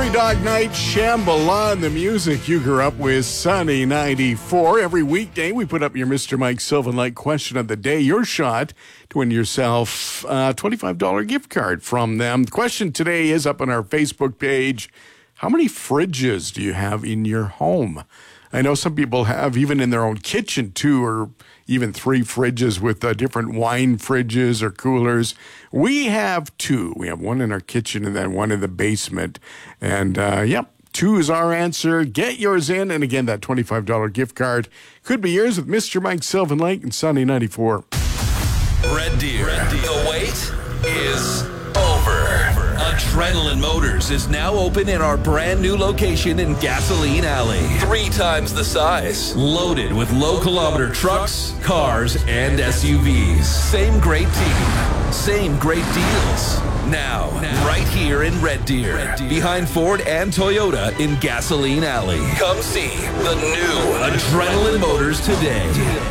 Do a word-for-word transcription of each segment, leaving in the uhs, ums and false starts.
Dog Night, Shambhala, the music you grew up with, Sunny ninety-four. Every weekday, we put up your Mister Mike Sylvan Lake question of the day. Your shot to win yourself a twenty-five dollars gift card from them. The question today is up on our Facebook page. How many fridges do you have in your home? I know some people have, even in their own kitchen, two or even three fridges with uh, different wine fridges or coolers. We have two. We have one in our kitchen and then one in the basement. And, uh, yep, two is our answer. Get yours in. And again, that twenty-five dollars gift card could be yours with Mister Mike Sylvan Lake and Sunny ninety-four. Red Deer. Red Deer. The wait is over. Adrenaline Motors is now open in our brand new location in Gasoline Alley. Three times the size. Loaded with low kilometer trucks, cars, and S U Vs. Same great team. Same great deals. Now, now right here in Red Deer, Red Deer. Behind Ford and Toyota in Gasoline Alley. Come see the new Adrenaline Motors today.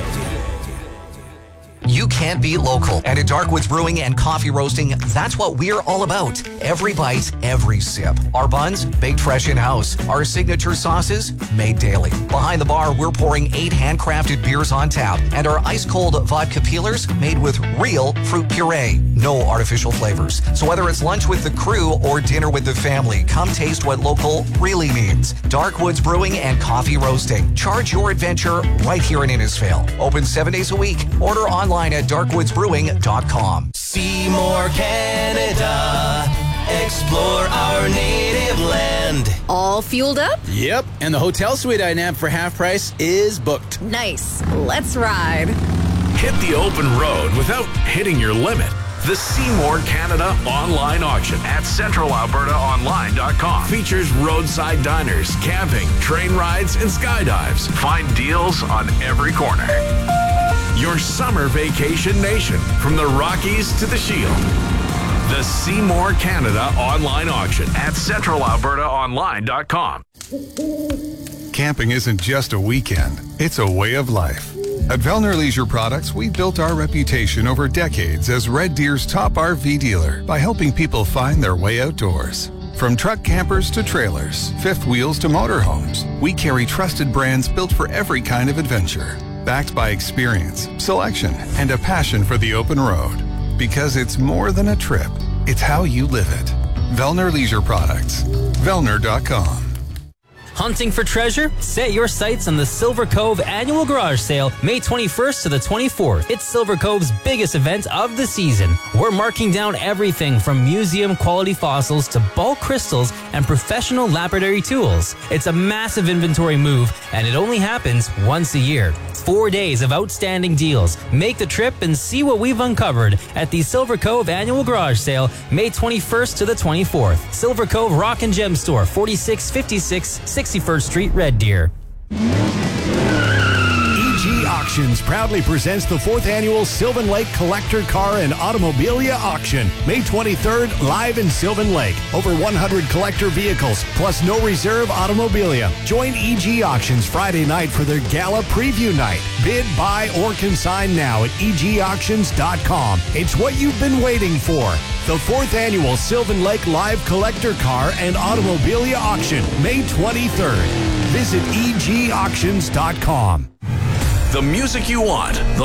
You can't beat local. And at Darkwoods Brewing and Coffee Roasting, that's what we're all about. Every bite, every sip. Our buns, baked fresh in-house. Our signature sauces, made daily. Behind the bar, we're pouring eight handcrafted beers on tap. And our ice-cold vodka peelers made with real fruit puree. No artificial flavors. So whether it's lunch with the crew or dinner with the family, come taste what local really means. Darkwoods Brewing and Coffee Roasting. Charge your adventure right here in Innisfail. Open seven days a week. Order online at darkwoods brewing dot com. Seymour, Canada. Explore our native land. All fueled up? Yep, and the hotel suite I nabbed for half price is booked. Nice. Let's ride. Hit the open road without hitting your limit. The Seymour Canada online auction at central alberta online dot com features roadside diners, camping, train rides, and skydives. Find deals on every corner. Your summer vacation nation, from the Rockies to the Shield. The Seymour Canada online auction at central alberta online dot com. Camping isn't just a weekend, it's a way of life. At Vellner Leisure Products, we built our reputation over decades as Red Deer's top R V dealer by helping people find their way outdoors. From truck campers to trailers, fifth wheels to motorhomes, we carry trusted brands built for every kind of adventure. Backed by experience, selection, and a passion for the open road. Because it's more than a trip, it's how you live it. Vellner Leisure Products. Vellner dot com. Hunting for treasure? Set your sights on the Silver Cove Annual Garage Sale, May twenty-first to the twenty-fourth. It's Silver Cove's biggest event of the season. We're marking down everything from museum-quality fossils to bulk crystals and professional lapidary tools. It's a massive inventory move, and it only happens once a year. Four days of outstanding deals. Make the trip and see what we've uncovered at the Silver Cove Annual Garage Sale, May twenty-first to the twenty-fourth. Silver Cove Rock and Gem Store, forty-six fifty-six sixty-first Street, Red Deer. E G Auctions proudly presents the fourth annual Sylvan Lake Collector Car and Automobilia Auction, May twenty-third, live in Sylvan Lake. Over one hundred collector vehicles, plus no reserve automobilia. Join E G Auctions Friday night for their gala preview night. Bid, buy, or consign now at e g auctions dot com. It's what you've been waiting for. The fourth annual Sylvan Lake Live Collector Car and Automobilia Auction, May twenty-third. Visit e g auctions dot com. The music you want. The